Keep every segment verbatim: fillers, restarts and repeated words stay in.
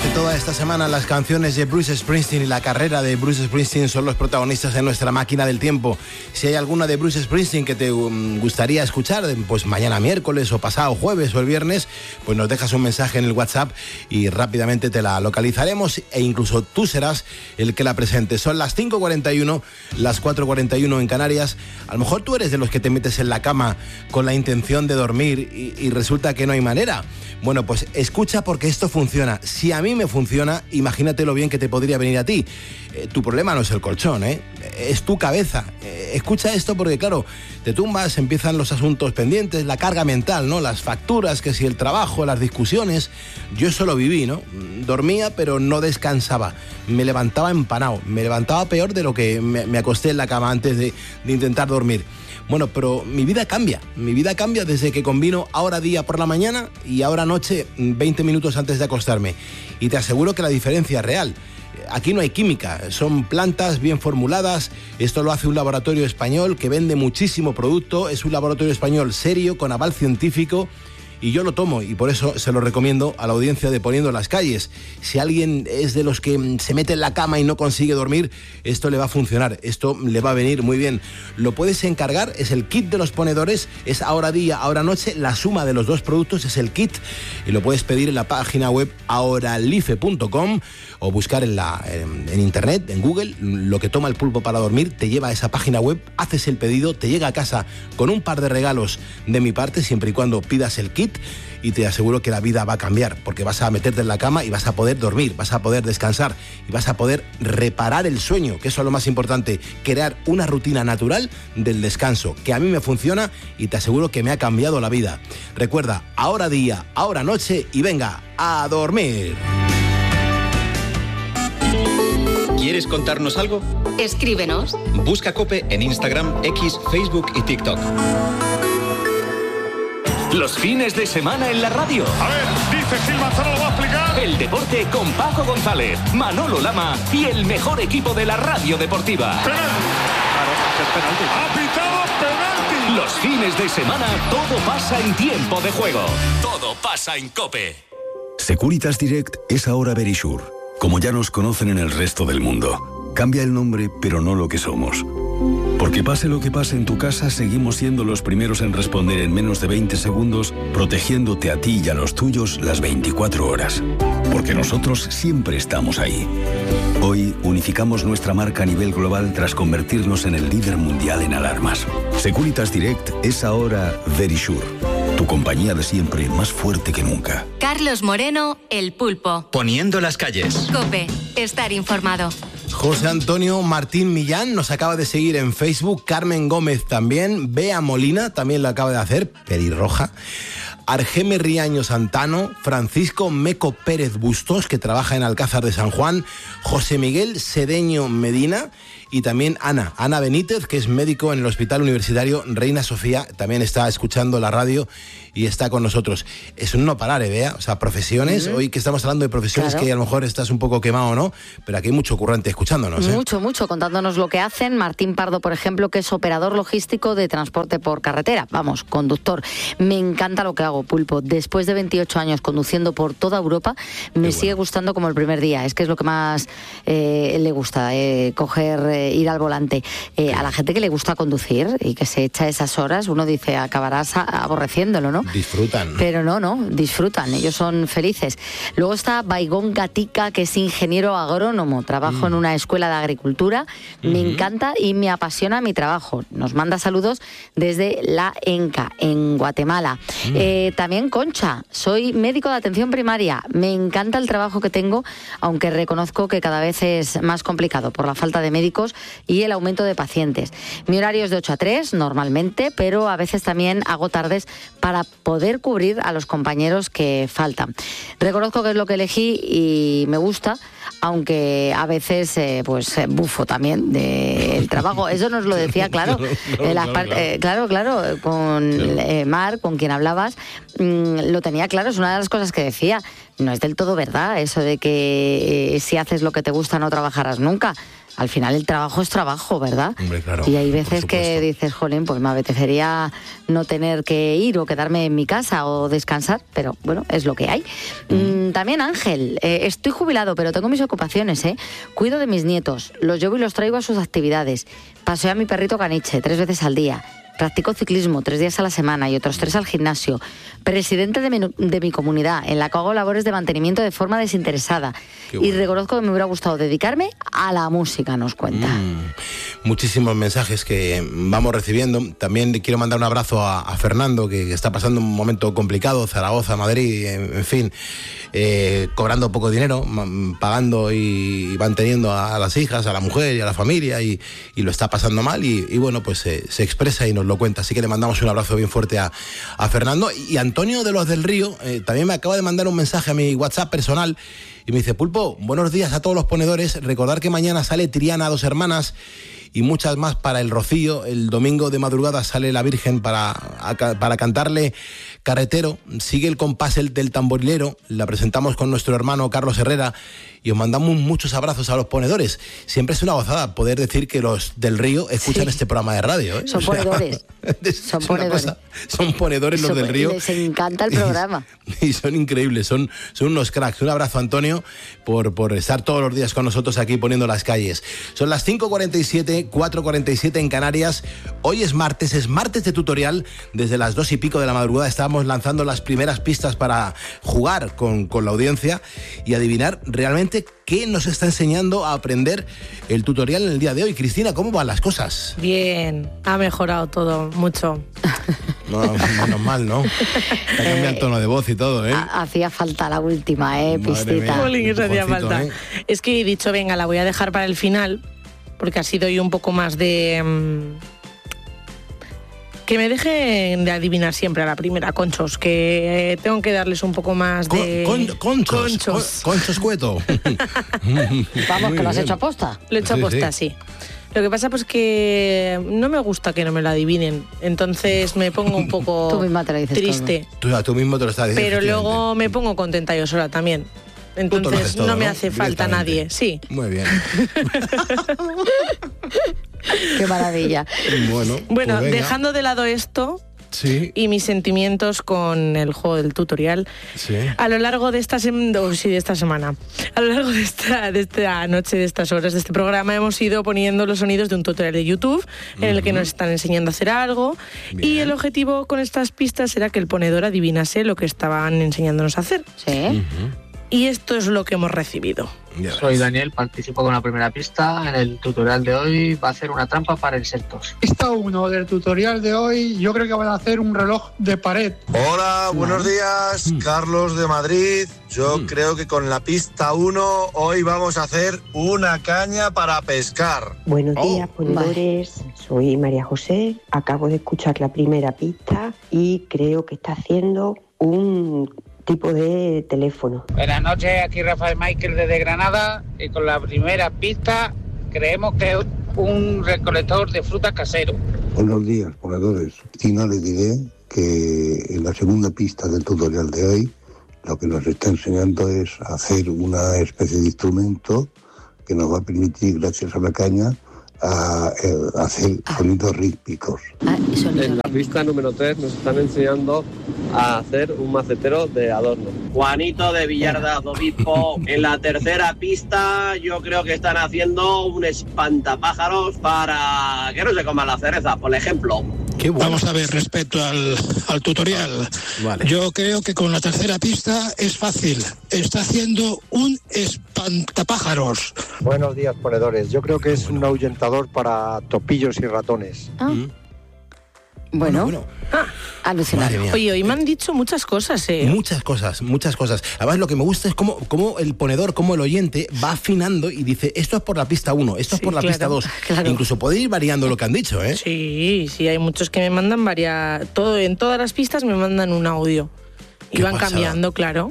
Durante toda esta semana las canciones de Bruce Springsteen y la carrera de Bruce Springsteen son los protagonistas de nuestra máquina del tiempo. Si hay alguna de Bruce Springsteen que te um, gustaría escuchar, pues mañana miércoles o pasado jueves o el viernes, pues nos dejas un mensaje en el WhatsApp y rápidamente te la localizaremos e incluso tú serás el que la presente. Son las cinco cuarenta y uno, las cuatro cuarenta y uno en Canarias. A lo mejor tú eres de los que te metes en la cama con la intención de dormir y, y resulta que no hay manera. Bueno, pues escucha porque esto funciona. Si a mí me funciona, imagínate lo bien que te podría venir a ti. Eh, tu problema no es el colchón, ¿eh? Es tu cabeza. Eh, escucha esto porque, claro, te tumbas, empiezan los asuntos pendientes, la carga mental, ¿no? Las facturas, que si el trabajo, las discusiones. Yo eso lo viví, ¿no? Dormía, pero no descansaba. Me levantaba empanado. Me levantaba peor de lo que me, me acosté en la cama antes de, de intentar dormir. Bueno, pero mi vida cambia, mi vida cambia desde que combino ahora día por la mañana y ahora noche veinte minutos antes de acostarme. Y te aseguro que la diferencia es real. Aquí no hay química, son plantas bien formuladas. Esto lo hace un laboratorio español que vende muchísimo producto. Es un laboratorio español serio, con aval científico. Y yo lo tomo y por eso se lo recomiendo a la audiencia de Poniendo las Calles. Si alguien es de los que se mete en la cama y no consigue dormir, esto le va a funcionar, esto le va a venir muy bien. Lo puedes encargar, es el kit de los ponedores, es ahora día, ahora noche, la suma de los dos productos es el kit y lo puedes pedir en la página web ahoralife punto com o buscar en, la, en, en internet, en Google, lo que toma el pulpo para dormir, te lleva a esa página web, haces el pedido, te llega a casa con un par de regalos de mi parte, siempre y cuando pidas el kit. Y te aseguro que la vida va a cambiar, porque vas a meterte en la cama y vas a poder dormir, vas a poder descansar y vas a poder reparar el sueño, que eso es lo más importante, crear una rutina natural del descanso, que a mí me funciona y te aseguro que me ha cambiado la vida. Recuerda, ahora día, ahora noche y venga, a dormir. ¿Quieres contarnos algo? Escríbenos. Busca COPE en Instagram, X, Facebook y TikTok. Los fines de semana en la radio. A ver, dice Gil Manzano, lo va a explicar. El deporte con Paco González, Manolo Lama y el mejor equipo de la radio deportiva. ¡Penalti! Claro, es penalti. ¡Ha pitado penalti! Los fines de semana todo pasa en tiempo de juego. Todo pasa en COPE. Securitas Direct es ahora Verisure, como ya nos conocen en el resto del mundo. Cambia el nombre, pero no lo que somos. Porque pase lo que pase en tu casa, seguimos siendo los primeros en responder en menos de veinte segundos, protegiéndote a ti y a los tuyos las veinticuatro horas. Porque nosotros siempre estamos ahí. Hoy unificamos nuestra marca a nivel global tras convertirnos en el líder mundial en alarmas. Securitas Direct es ahora Verisure, tu compañía de siempre más fuerte que nunca. Carlos Moreno, El Pulpo. Poniendo las Calles. COPE, estar informado. José Antonio Martín Millán nos acaba de seguir en Facebook, Carmen Gómez también, Bea Molina también lo acaba de hacer, pelirroja, Argeme Riaño Santano, Francisco Meco Pérez Bustos, que trabaja en Alcázar de San Juan, José Miguel Cedeño Medina y también Ana, Ana Benítez, que es médico en el Hospital Universitario Reina Sofía, también está escuchando la radio y está con nosotros. Es un no parar, ¿eh, Bea? O sea, profesiones, uh-huh. Hoy que estamos hablando de profesiones, claro, que a lo mejor estás un poco quemado, ¿no? Pero aquí hay mucho currante escuchándonos, ¿eh? Mucho, mucho, contándonos lo que hacen. Martín Pardo, por ejemplo, que es operador logístico de transporte por carretera, vamos, conductor. Me encanta lo que hago, Pulpo. Después de veintiocho años conduciendo por toda Europa, me bueno. sigue gustando como el primer día. Es que es lo que más eh, le gusta, eh, coger, eh, ir al volante. Eh, a la gente que le gusta conducir y que se echa esas horas, uno dice, acabarás a, aborreciéndolo, ¿no? Disfrutan. Pero no, no, disfrutan, ellos son felices. Luego está Baigón Gatica, que es ingeniero agrónomo, trabajo mm. en una escuela de agricultura, mm-hmm. me encanta y me apasiona mi trabajo. Nos manda saludos desde La Enca, en Guatemala. Mm. Eh, también Concha, soy médico de atención primaria, me encanta el trabajo que tengo, aunque reconozco que cada vez es más complicado por la falta de médicos y el aumento de pacientes. Mi horario es de ocho a tres normalmente, pero a veces también hago tardes para poder cubrir a los compañeros que faltan. Reconozco que es lo que elegí y me gusta, aunque a veces eh, pues eh, bufo también del trabajo. Eso nos lo decía, claro, claro, eh, las claro, par- claro. eh, claro, claro, con Claro. eh, Mar, con quien hablabas, mm, lo tenía claro, es una de las cosas que decía. No es del todo verdad eso de que eh, si haces lo que te gusta no trabajarás nunca. Al final el trabajo es trabajo, ¿verdad? Hombre, claro, y hay por veces que supuesto. dices, jolín, pues me apetecería no tener que ir o quedarme en mi casa o descansar, pero bueno, es lo que hay. Mm, también Ángel, eh, estoy jubilado, pero tengo mis ocupaciones, ¿eh? Cuido de mis nietos, los llevo y los traigo a sus actividades. Paseo a mi perrito caniche tres veces al día. Practico ciclismo tres días a la semana y otros tres al gimnasio. Presidente de mi, de mi comunidad, en la que hago labores de mantenimiento de forma desinteresada. Qué Y bueno. reconozco que me hubiera gustado dedicarme a la música, nos cuenta. Mm, muchísimos mensajes que vamos recibiendo. También le quiero mandar un abrazo a, a Fernando, que, que está pasando un momento complicado, Zaragoza, Madrid, en, en fin, eh, cobrando poco dinero, ma- pagando y manteniendo a, a las hijas, a la mujer y a la familia, y, y lo está pasando mal, y, y bueno, pues eh, se expresa y nos lo cuenta. Así que le mandamos un abrazo bien fuerte a, a Fernando. Y Antonio de los del Río eh, también me acaba de mandar un mensaje a mi WhatsApp personal y me dice: Pulpo, buenos días a todos los ponedores. Recordar que mañana sale Triana, Dos Hermanas, y muchas más para el Rocío. El domingo de madrugada sale la Virgen para, a- para cantarle Carretero. Sigue el compás el del tamborilero. La presentamos con nuestro hermano Carlos Herrera y os mandamos muchos abrazos a los ponedores. Siempre es una gozada poder decir que los del Río escuchan Sí. este programa de radio, ¿eh? Son ponedores. es Son una ponedores. cosa- son ponedores los Son- del Río. les encanta el programa. Y son increíbles, son, son unos cracks. Un abrazo, Antonio, por, por estar todos los días con nosotros aquí poniendo las calles. Son las cinco cuarenta y siete, cuatro cuarenta y siete en Canarias. Hoy es martes, es martes de tutorial. Desde las dos y pico de la madrugada estábamos lanzando las primeras pistas para jugar con, con la audiencia y adivinar realmente qué nos está enseñando a aprender el tutorial en el día de hoy. Cristina, ¿cómo van las cosas? Bien, ha mejorado todo mucho. No, menos mal, ¿no? Te ha cambiado el tono de voz y todo, ¿eh? Ha- Hacía falta la última, ¿eh, Madre pistita? mía. Jolín, eso hacía Empujoncito, falta. ¿eh? Es que he dicho, venga, la voy a dejar para el final, porque así doy un poco más de... mm, que me dejen de adivinar siempre a la primera, conchos, que eh, tengo que darles un poco más Con- de... con- conchos, Conchos. con- conchos cueto. Vamos, Muy que lo has bien. hecho aposta. Lo he hecho Sí, aposta, sí. sí. Lo que pasa pues que no me gusta que no me lo adivinen, entonces me pongo un poco Tú misma te lo dices triste, Tú, tú mismo te lo estás diciendo. pero efectivamente. luego me pongo contenta yo sola también. Tú te lo Entonces haces todo, no me ¿no? hace falta Directamente. nadie, sí. Muy bien. Qué maravilla. Bueno, Bueno, pues venga. dejando de lado esto Sí, y mis sentimientos con el juego del tutorial, sí. a lo largo de esta, sem- oh, sí, de esta semana, a lo largo de esta, de esta noche, de estas horas de este programa, hemos ido poniendo los sonidos de un tutorial de YouTube en el que nos están enseñando a hacer algo. Bien. Y el objetivo con estas pistas era que el ponedor adivinase lo que estaban enseñándonos a hacer. Sí. Y esto es lo que hemos recibido. Ya Soy ves. Daniel, participo con la primera pista. En el tutorial de hoy va a hacer una trampa para insectos. Pista uno del tutorial de hoy, yo creo que van a hacer un reloj de pared. Hola, buenos días, Carlos de Madrid. Yo Mm. creo que con la pista uno hoy vamos a hacer una caña para pescar. Buenos Oh, días, ponedores. Soy María José. Acabo de escuchar la primera pista y creo que está haciendo un tipo de teléfono. Buenas noches, aquí Rafael Michael desde Granada y con la primera pista creemos que es un recolector de frutas casero. Buenos días, ponedores. Cristina, le diré que en la segunda pista del tutorial de hoy lo que nos está enseñando es hacer una especie de instrumento que nos va a permitir, gracias a la caña, a, eh, hacer sonidos rítmicos. Ah, y sonido. En la pista número tres nos están enseñando a hacer un macetero de adorno. Juanito de Villardas de Obispo. En la tercera pista yo creo que están haciendo un espantapájaros para que no se coman las cerezas, por ejemplo. Qué bueno. Vamos a ver, respecto al, al tutorial, Vale. yo creo que con la tercera pista es fácil. Está haciendo un espantapájaros. Buenos días, ponedores. Yo creo que es un ahuyentador para topillos y ratones. Ah, Mm. bueno, Bueno, alucinante. madre mía. Oye, hoy me han dicho muchas cosas, ¿eh? Muchas cosas, muchas cosas. Además, lo que me gusta es cómo, cómo el ponedor, cómo el oyente va afinando y dice, esto es por la pista uno, esto es Sí, por la claro, pista dos. claro. Incluso puede ir variando lo que han dicho, ¿eh? Sí, sí, hay muchos que me mandan varias... Todo, en todas las pistas me mandan un audio. Y Qué van pasada. cambiando, claro.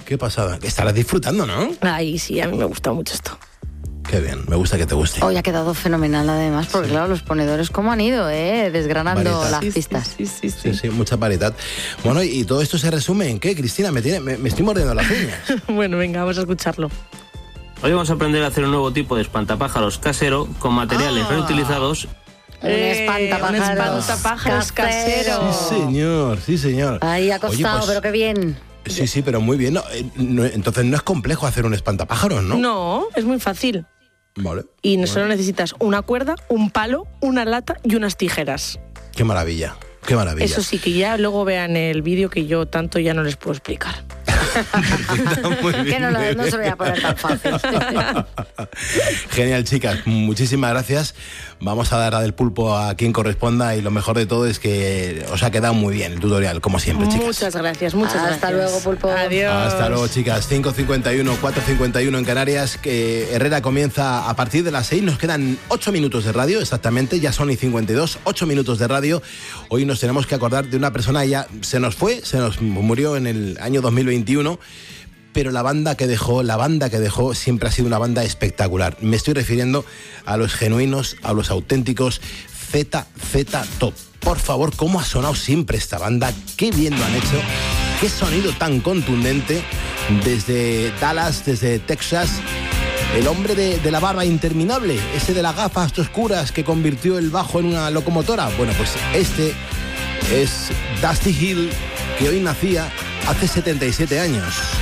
Qué pasada. Estarás disfrutando, ¿no? Ay, sí, a mí me gusta mucho esto. Qué bien, me gusta que te guste. Hoy ha quedado fenomenal además, porque sí. claro, los ponedores cómo han ido, ¿eh? Desgranando Variedad. las Sí, pistas. Sí, sí, sí. Sí, sí, mucha variedad. Bueno, y todo esto se resume en qué, Cristina, me, tiene, me, me estoy mordiendo las uñas. Bueno, venga, vamos a escucharlo. Hoy vamos a aprender a hacer un nuevo tipo de espantapájaros casero con materiales Ah. reutilizados. Un espantapájaros, un espantapájaros casero. Sí, señor, sí, señor. Ahí ha costado, Oye, pues, pero qué bien. Sí, sí, pero muy bien. No, eh, no, entonces no es complejo hacer un espantapájaros, ¿no? No, es muy fácil. Vale. Y bueno. solo necesitas una cuerda, un palo, una lata y unas tijeras. Qué maravilla, qué maravilla. Eso sí, que ya luego vean el vídeo que yo tanto ya no les puedo explicar. Muy bien, que no, lo, muy no se lo voy a poner tan fácil. Genial, chicas, muchísimas gracias. Vamos a dar a del pulpo a quien corresponda y lo mejor de todo es que os ha quedado muy bien el tutorial, como siempre, chicas. Muchas gracias, muchas Hasta gracias. Hasta luego, pulpo. Adiós. Hasta luego, chicas. cinco cincuenta y uno, cuatro cincuenta y uno en Canarias. Que Herrera comienza a partir de las seis. Nos quedan ocho minutos de radio, exactamente. Ya son y cincuenta y dos, ocho minutos de radio. Hoy nos tenemos que acordar de una persona, ya se nos fue, se nos murió en el año dos mil veintiuno. Pero la banda que dejó, la banda que dejó siempre ha sido una banda espectacular. Me estoy refiriendo a los genuinos, a los auténticos Z Z Top. Por favor, ¿cómo ha sonado siempre esta banda? Qué bien lo han hecho. Qué sonido tan contundente desde Dallas, desde Texas. El hombre de, de la barba interminable, ese de las gafas oscuras que convirtió el bajo en una locomotora. Bueno, pues este es Dusty Hill, que hoy nacía hace setenta y siete años.